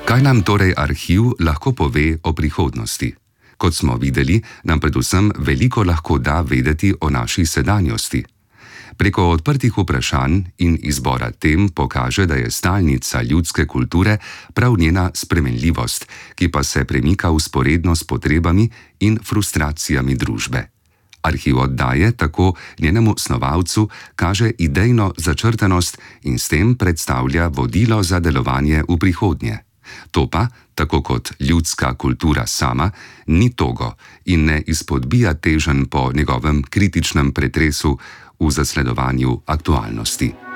Kaj nam torej arhiv lahko pove o prihodnosti? Kot smo videli, nam predvsem veliko lahko da vedeti o naši sedanjosti. Preko odprtih vprašanj in izbora tem pokaže, da je stalnica ljudske kulture prav njena spremenljivost, ki pa se premika vzporedno s potrebami in frustracijami družbe. Arhiv oddaje tako njenemu snovalcu kaže idejno začrtanost in s tem predstavlja vodilo za delovanje v prihodnje. To pa, tako kot ljudska kultura sama, ni togo in ne izpodbija teženj po njegovem kritičnem pretresu v zasledovanju aktualnosti.